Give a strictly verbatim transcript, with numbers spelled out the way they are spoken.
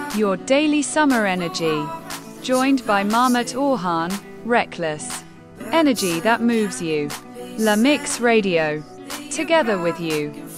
Your daily summer energy. Joined by Mahmut Orhan, Reckless. Energy that moves you. La Mix Radio. Together with you.